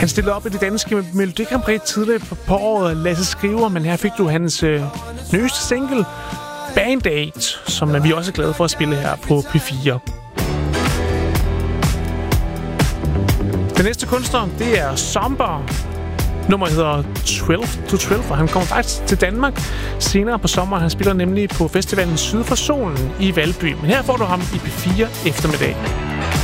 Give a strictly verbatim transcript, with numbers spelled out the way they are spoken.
Han stillede op i det danske Melodi Grand Prix tidligere på, på året, Lasse Skriver, men her fik du hans øh, nyeste single, Band Aid, som vi også er glade for at spille her på P fire. Den næste kunstner, det er Zomber. Nummeret hedder tolv to tolv, og han kommer faktisk til Danmark senere på sommeren. Han spiller nemlig på festivalen Syd for Solen i Valby. Men her får du ham i P fire eftermiddag.